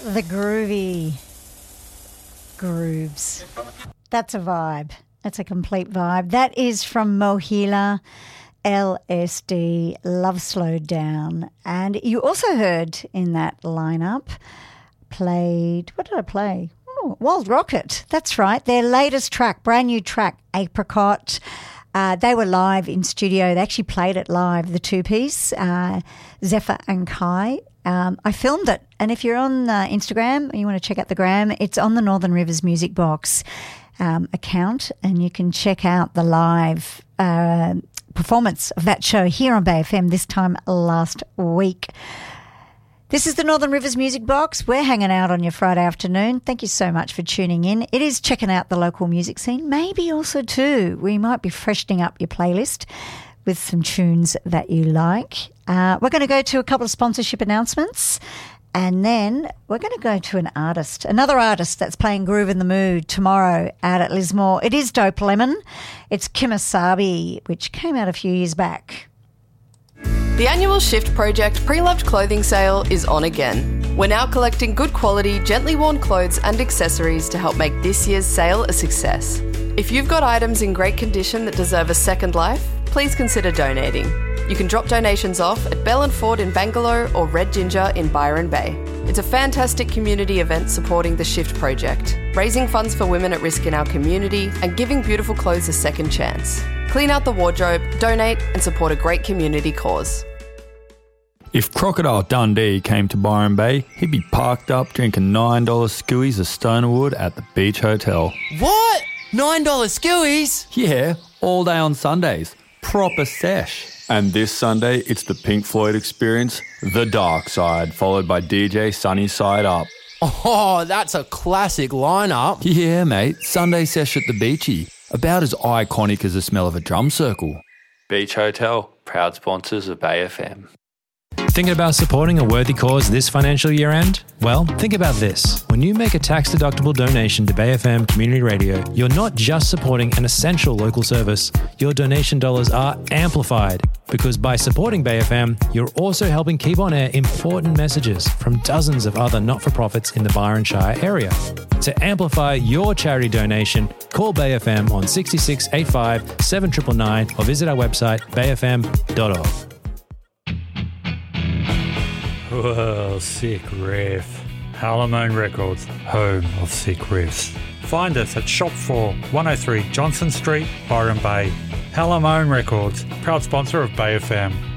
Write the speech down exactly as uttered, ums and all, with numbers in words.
The groovy grooves. That's a vibe. That's a complete vibe. That is from Mohila, L S D, Love Slowed Down. And you also heard in that lineup played, what did I play? Oh, Wild Rocket. That's right. Their latest track, brand new track, Apricot. Uh, they were live in studio. They actually played it live, the two-piece, uh, Zephyr and Kai. Um, I filmed it, and if you're on uh, Instagram and you want to check out the gram, it's on the Northern Rivers Music Box um, account, and you can check out the live uh, performance of that show here on Bay F M this time last week. This is the Northern Rivers Music Box. We're hanging out on your Friday afternoon. Thank you so much for tuning in. It is checking out the local music scene. Maybe also too, we might be freshening up your playlist with some tunes that you like. Uh, we're going to go to a couple of sponsorship announcements, and then we're going to go to an artist, another artist that's playing Groove in the Mood tomorrow out at Lismore. It is Dope Lemon. It's Kimasabi, which came out a few years back. The annual Shift Project pre-loved clothing sale is on again. We're now collecting good quality, gently worn clothes and accessories to help make this year's sale a success. If you've got items in great condition that deserve a second life, please consider donating. You can drop donations off at Bell and Ford in Bangalore or Red Ginger in Byron Bay. It's a fantastic community event supporting the Shift Project, raising funds for women at risk in our community and giving beautiful clothes a second chance. Clean out the wardrobe, donate and support a great community cause. If Crocodile Dundee came to Byron Bay, he'd be parked up drinking nine dollars skewies of Stonerwood at the Beach Hotel. What? nine dollars skewies? Yeah, all day on Sundays. Proper sesh. And this Sunday, it's the Pink Floyd Experience, The Dark Side, followed by D J Sunny Side Up. Oh, that's a classic lineup. Yeah, mate. Sunday sesh at the Beachy. About as iconic as the smell of a drum circle. Beach Hotel, proud sponsors of Bay F M. Thinking about supporting a worthy cause this financial year end? Well, think about this. When you make a tax-deductible donation to Bay F M Community Radio, you're not just supporting an essential local service. Your donation dollars are amplified because by supporting Bay F M, you're also helping keep on air important messages from dozens of other not-for-profits in the Byron Shire area. To amplify your charity donation, call Bay F M on six six eight five seven nine nine nine or visit our website bay f m dot org. Whoa, sick riff. Halamone Records, home of sick riffs. Find us at Shop four, one oh three Johnson Street, Byron Bay. Halamone Records, proud sponsor of Bay F M.